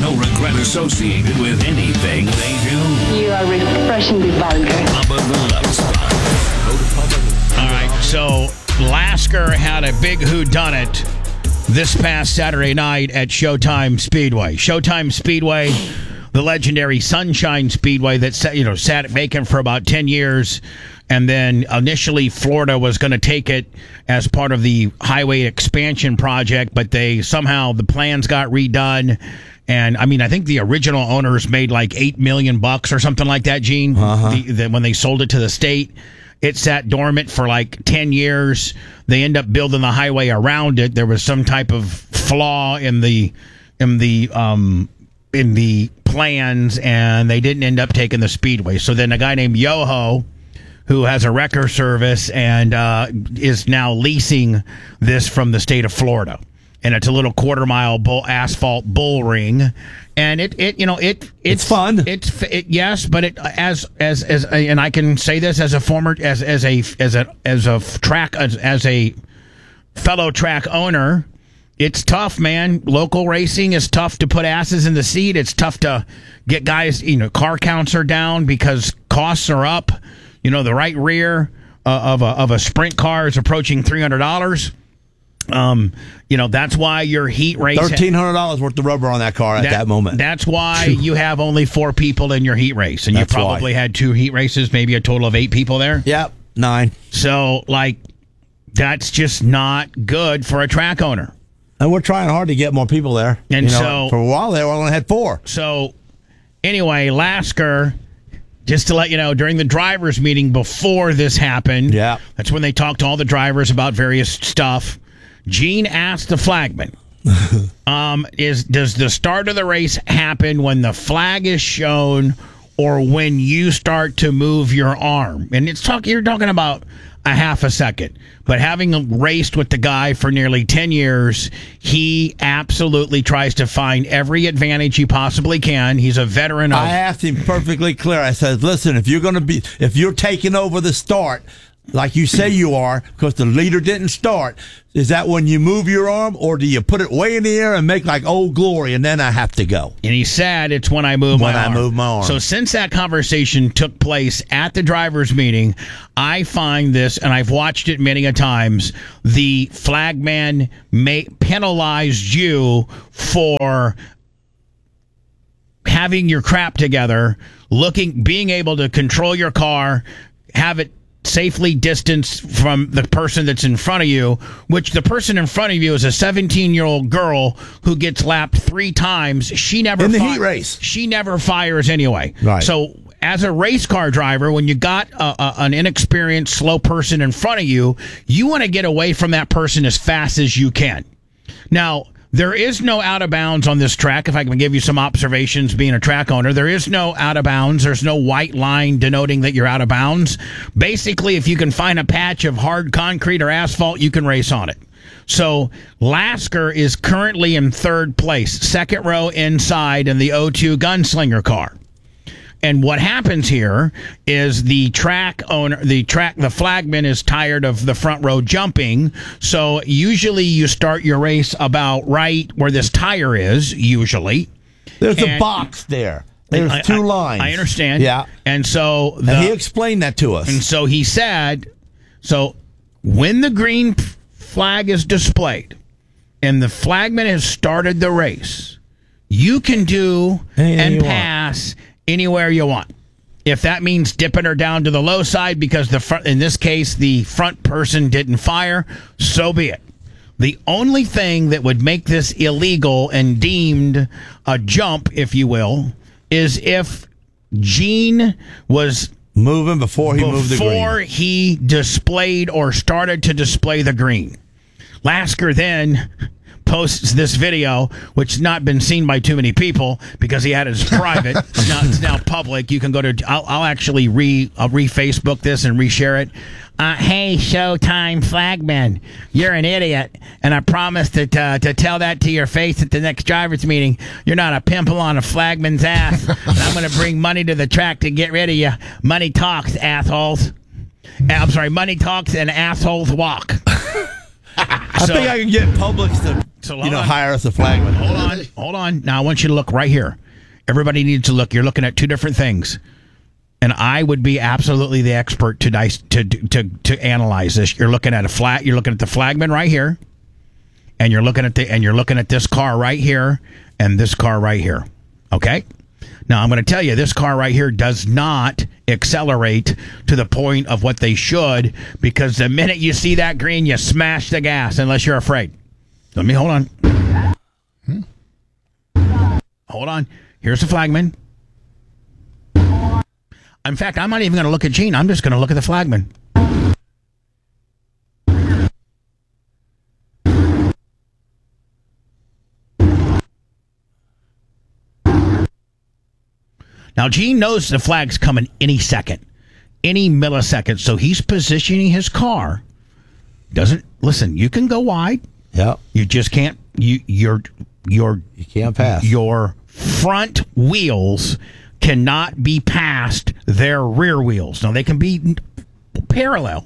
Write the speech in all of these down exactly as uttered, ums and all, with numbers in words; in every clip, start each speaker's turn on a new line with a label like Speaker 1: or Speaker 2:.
Speaker 1: no regret associated with anything they do.
Speaker 2: You are refreshingly vulgar.
Speaker 1: Bubba the Love Spot.
Speaker 3: All right, so Lasker had a big whodunit this past Saturday night at Showtime Speedway. Showtime Speedway, the legendary Sunshine Speedway that sat, you know, sat vacant for about ten years. And then initially Florida was going to take it as part of the highway expansion project, but they somehow the plans got redone. And I mean, I think the original owners made like eight million bucks or something like that, Gene,
Speaker 4: Uh-huh.
Speaker 3: the, the, when they sold it to the state. It sat dormant for like ten years. They end up building the highway around it. There was some type of flaw in the in the um in the plans, and they didn't end up taking the speedway. So then a guy named Yoho, who has a wrecker service and uh, is now leasing this from the state of Florida. And it's a little quarter mile bull, asphalt bull ring. And it, it you know, it it's,
Speaker 4: It's fun.
Speaker 3: It's it, yes, but it as as as and I can say this as a former as as a as a as a track as, as a fellow track owner. It's tough, man. Local racing is tough to put asses in the seat. It's tough to get guys, you know, car counts are down because costs are up. You know, the right rear uh, of a of a sprint car is approaching three hundred dollars. Um, you know, that's why your heat race
Speaker 4: thirteen hundred dollars worth of rubber on that car at that, that moment.
Speaker 3: That's why you have only four people in your heat race, and
Speaker 4: That's
Speaker 3: you probably
Speaker 4: why.
Speaker 3: had two heat races, maybe a total of eight people there.
Speaker 4: Yep, nine.
Speaker 3: So, like, that's just not good for a track owner.
Speaker 4: And we're trying hard to get more people there.
Speaker 3: And
Speaker 4: you know,
Speaker 3: so
Speaker 4: for a while there, we only had four.
Speaker 3: So, anyway, Lasker, just to let you know, during the drivers' meeting before this happened,
Speaker 4: yeah,
Speaker 3: that's when they talked to all the drivers about various stuff. Gene asked the flagman, um, "Is does the start of the race happen when the flag is shown, or when you start to move your arm?" And it's talk. You're talking about a half a second. But having raced with the guy for nearly ten years, he absolutely tries to find every advantage he possibly can. He's a veteran of...
Speaker 4: I asked him perfectly clear. I said, listen, if you're going to be, if you're taking over the start, like you say you are, because the leader didn't start, is that when you move your arm, or do you put it way in the air and make like Old Glory, and then I have to go?
Speaker 3: And he said it's when I move
Speaker 4: when
Speaker 3: my
Speaker 4: I
Speaker 3: arm.
Speaker 4: move my arm.
Speaker 3: So since that conversation took place at the drivers' meeting, I find this, and I've watched it many a times, the flagman may penalized you for having your crap together, looking, being able to control your car, have it safely distanced from the person that's in front of you, which the person in front of you is a seventeen-year-old girl who gets lapped three times. She never
Speaker 4: in the
Speaker 3: fi-
Speaker 4: heat race.
Speaker 3: She never fires anyway.
Speaker 4: Right.
Speaker 3: So as a race car driver, when you got a, a, an inexperienced, slow person in front of you, you want to get away from that person as fast as you can. Now, there is no out of bounds on this track. If I can give you some observations being a track owner, there is no out of bounds. There's no white line denoting that you're out of bounds. Basically, if you can find a patch of hard concrete or asphalt, you can race on it. So Lasker is currently in third place, second row inside in the O two Gunslinger car. And what happens here is the track owner, the track, the flagman is tired of the front row jumping. So usually you start your race about right where this tire is, usually.
Speaker 4: There's
Speaker 3: And
Speaker 4: a box there. There's
Speaker 3: I,
Speaker 4: two
Speaker 3: I,
Speaker 4: lines.
Speaker 3: I understand.
Speaker 4: Yeah.
Speaker 3: And so the,
Speaker 4: and he explained that to us.
Speaker 3: And so he said, so when the green flag is displayed and the flagman has started the race, you can do
Speaker 4: Anything
Speaker 3: and
Speaker 4: you
Speaker 3: pass want. Anywhere you want. If that means dipping her down to the low side because the front, in this case, the front person didn't fire, so be it. The only thing that would make this illegal and deemed a jump, if you will, is if Gene was
Speaker 4: moving before he moved the green.
Speaker 3: Before he displayed or started to display the green. Lasker then posts this video, which has not been seen by too many people because he had it as private. It's now, it's now public. You can go to. I'll, I'll actually re I'll re-Facebook this and reshare it. Uh, hey, Showtime flagman, you're an idiot, and I promise to uh, to tell that to your face at the next drivers' meeting. You're not a pimple on a flagman's ass, and I'm going to bring money to the track to get rid of you. Money talks, assholes. I'm sorry, money talks and assholes walk.
Speaker 4: I
Speaker 3: So-
Speaker 4: think I can get Publix to
Speaker 3: So
Speaker 4: you
Speaker 3: hold
Speaker 4: know
Speaker 3: on.
Speaker 4: hire us a flagman.
Speaker 3: Hold on, hold on. Now I want you to look right here. Everybody needs to look. You're looking at two different things, and I would be absolutely the expert to dice to to to analyze this. You're looking at a flag. You're looking at the flagman right here, and you're looking at the and you're looking at this car right here, and this car right here. Okay. Now I'm going to tell you, this car right here does not accelerate to the point of what they should, because the minute you see that green, you smash the gas unless you're afraid. Let me hold on. Hmm. Hold on. Here's the flagman. In fact, I'm not even going to look at Gene. I'm just going to look at the flagman. Now, Gene knows the flag's coming any second, any millisecond, so he's positioning his car. Doesn't listen. You can go wide.
Speaker 4: Yep.
Speaker 3: You just can't. You your your
Speaker 4: You can't pass.
Speaker 3: your front wheels cannot be past their rear wheels. Now they can be n- parallel.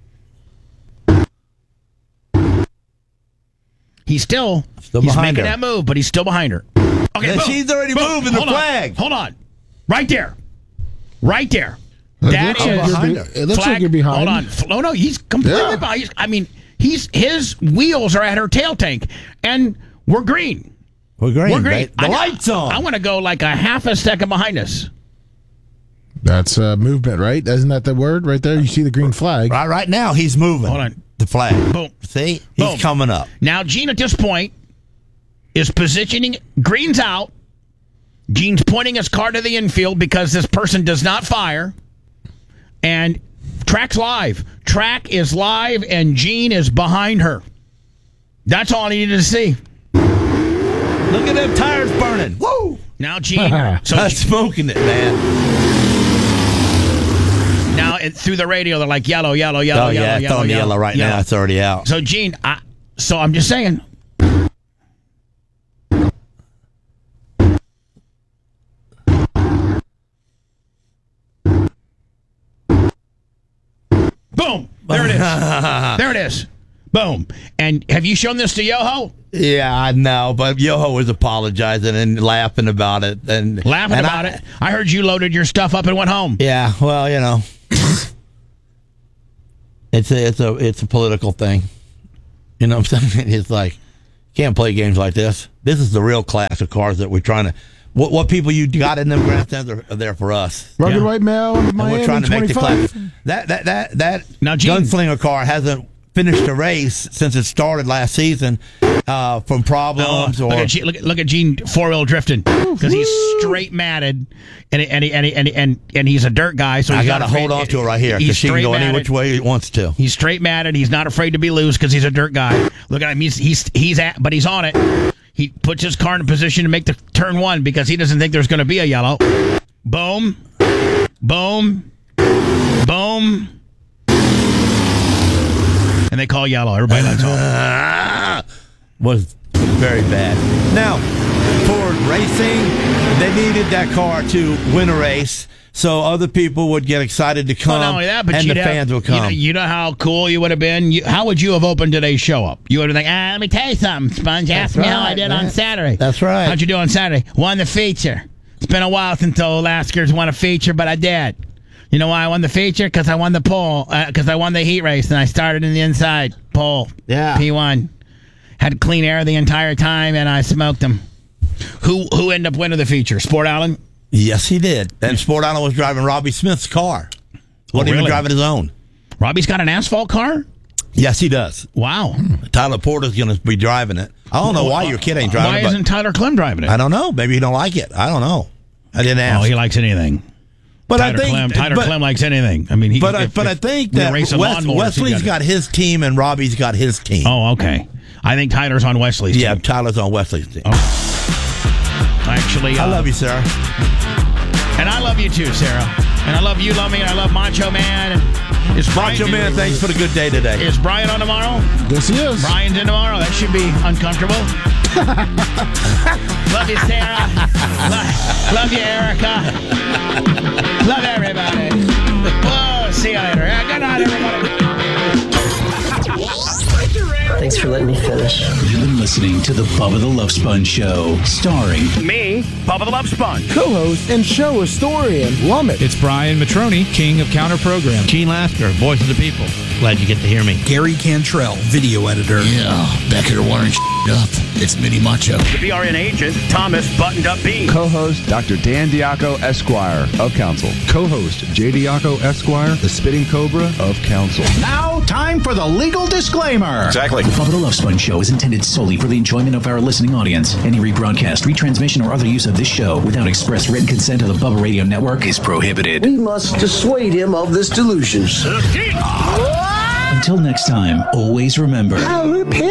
Speaker 3: He's still,
Speaker 4: Still
Speaker 3: he's
Speaker 4: behind
Speaker 3: making
Speaker 4: her.
Speaker 3: that move, but he's still behind her. Okay,
Speaker 4: Yeah,
Speaker 3: boom,
Speaker 4: she's already
Speaker 3: boom.
Speaker 4: moving the
Speaker 3: Hold on,
Speaker 4: flag.
Speaker 3: Hold on, right there, right there.
Speaker 2: It
Speaker 3: That
Speaker 2: looks like
Speaker 3: is
Speaker 2: you're
Speaker 4: behind
Speaker 2: be-
Speaker 4: her.
Speaker 2: It looks
Speaker 3: flag.
Speaker 2: like you're behind.
Speaker 3: Hold on. F- No, no, he's completely
Speaker 2: Yeah.
Speaker 3: behind. He's- I mean, he's his wheels are at her tail tank, and we're green.
Speaker 4: We're green.
Speaker 3: We're green.
Speaker 4: Right? The
Speaker 3: I-
Speaker 4: lights on.
Speaker 3: I want to go like a half a second behind us.
Speaker 2: That's uh, movement, right? Isn't that the word right there? You see the green flag.
Speaker 4: Right, right now he's moving.
Speaker 3: Hold on.
Speaker 4: The flag.
Speaker 3: Boom.
Speaker 4: See, he's
Speaker 3: Boom.
Speaker 4: coming up.
Speaker 3: Now, Gene at this point is positioning. Green's out. Gene's pointing his car to the infield because this person does not fire. And track's live. Track is live, and Gene is behind her. That's all I needed to see.
Speaker 4: Look at them tires burning. Woo!
Speaker 3: Now, Gene. so
Speaker 4: I'm smoking it, man.
Speaker 3: now it, through the radio, they're like yellow, yellow, yellow,
Speaker 4: Oh
Speaker 3: yellow,
Speaker 4: yeah, it's
Speaker 3: yellow,
Speaker 4: on yellow right now. It's already out.
Speaker 3: So, Gene, I, so I'm just saying. Boom! There it is. There it is. Boom. And have you shown this to Yoho?
Speaker 4: Yeah, I know, but Yoho was apologizing and laughing about it and
Speaker 3: Laughing
Speaker 4: and
Speaker 3: about
Speaker 4: I-
Speaker 3: it. I heard you loaded your stuff up and went home.
Speaker 4: Yeah, well, you know, it's a it's a it's a political thing. You know what I'm saying? It's like can't play games like this. This is the real class of cars that we're trying to. What what people you got in them grandstands are, are there for us.
Speaker 2: Rugged
Speaker 3: Yeah.
Speaker 2: White Male,
Speaker 4: And
Speaker 2: Miami
Speaker 4: we're trying to make the
Speaker 2: twenty-five.
Speaker 4: class. That that that that
Speaker 3: Now, Gene-
Speaker 4: gunslinger car hasn't finished a race since it started last season uh, from problems
Speaker 3: look,
Speaker 4: or.
Speaker 3: at Gene, look, at, look at Gene four wheel drifting because he's straight matted, and and he, and, he, and, he, and and he's a dirt guy. So
Speaker 4: I
Speaker 3: he's
Speaker 4: got to
Speaker 3: not afraid-
Speaker 4: hold on to it right here
Speaker 3: He's
Speaker 4: because she can
Speaker 3: straight
Speaker 4: go any
Speaker 3: matted.
Speaker 4: which way he wants to.
Speaker 3: He's straight matted. He's not afraid to be loose because he's a dirt guy. Look at him. He's he's he's at, but he's on it. He puts his car in a position to make the turn one because he doesn't think there's going to be a yellow. Boom, boom, boom, and they call yellow. Everybody lets off.
Speaker 4: Ah, was very bad. Now, Ford Racing, they needed that car to win a race, so other people would get excited to come,
Speaker 3: Well, not only that, but
Speaker 4: and
Speaker 3: you'd
Speaker 4: the
Speaker 3: have-
Speaker 4: fans will
Speaker 3: You know,
Speaker 4: come.
Speaker 3: you know how cool you would have been. You, how would you have opened today's show up? You would have been like, ah, let me tell you something, Sponge. Ask me how I
Speaker 4: right,
Speaker 3: did
Speaker 4: man.
Speaker 3: on Saturday.
Speaker 4: That's right.
Speaker 3: How'd you do on Saturday? Won the feature. It's been a while since the Alaskers won a feature, but I did. You know why I won the feature? Because I won the pole. Because I won the heat race, and I started in the inside pole.
Speaker 4: Yeah.
Speaker 3: P one. Had clean air the entire time, and I smoked them. Who who ended up winning the feature? Sport Allen?
Speaker 4: Yes, he did. And Sport Island was driving Robbie Smith's car. Wasn't even
Speaker 3: really?
Speaker 4: driving his own.
Speaker 3: Robbie's got an asphalt car?
Speaker 4: Yes, he does.
Speaker 3: Wow.
Speaker 4: Tyler Porter's going to be driving it. I don't know why your kid ain't driving
Speaker 3: Why
Speaker 4: it. but
Speaker 3: isn't Tyler Clem driving it?
Speaker 4: I don't know. Maybe he don't like it. I don't know. I didn't ask.
Speaker 3: Oh, he likes anything.
Speaker 4: but
Speaker 3: Tyler
Speaker 4: I think,
Speaker 3: Clem, Tyler
Speaker 4: but,
Speaker 3: Clem likes anything. I mean, he.
Speaker 4: But I,
Speaker 3: if-
Speaker 4: but I
Speaker 3: if
Speaker 4: think
Speaker 3: we
Speaker 4: that
Speaker 3: race a
Speaker 4: Wes,
Speaker 3: lawnmower, he
Speaker 4: Wesley's got his team and Robbie's got his team.
Speaker 3: Oh, okay. I think Tyler's on Wesley's
Speaker 4: yeah,
Speaker 3: team.
Speaker 4: Tyler's on Wesley's team.
Speaker 3: Actually, uh,
Speaker 4: I love you, Sarah.
Speaker 3: and I love you too, Sarah. And I love you, love me, and I love Macho Man. And is Brian,
Speaker 4: Macho Man, thanks for the good day today.
Speaker 3: Is Brian on tomorrow?
Speaker 2: Yes, he is.
Speaker 3: Brian's in tomorrow. That should be uncomfortable. Love you, Sarah. Lo- love you, Erica. Love everybody. Whoa, see you later. Yeah, good night, everybody.
Speaker 5: you let me finish?
Speaker 1: You've been listening to the Bubba the Love Sponge Show, starring
Speaker 3: Me, Bubba the Love Sponge.
Speaker 6: Co-host and show historian, Lummit.
Speaker 7: It's Brian Matroni, king of counter program.
Speaker 8: Gene Lasker, voice of the people. Glad you get to hear me.
Speaker 9: Gary Cantrell, video editor.
Speaker 10: Yeah, back here wiring up. It's Mini Macho.
Speaker 3: The B R N agent, Thomas Buttoned Up B.
Speaker 11: Co-host, Doctor Dan Diaco, Esquire, of Council.
Speaker 12: Co-host, J. Diaco, Esquire, the Spitting Cobra of Council.
Speaker 13: Now, time for the legal disclaimer.
Speaker 1: Exactly. The Bubba the Love Sponge Show is intended solely for the enjoyment of our listening audience. Any rebroadcast, retransmission, or other use of this show without express written consent of the Bubba Radio Network is prohibited.
Speaker 5: We must dissuade him of this delusion.
Speaker 1: Until next time, always remember...
Speaker 5: I'll repent.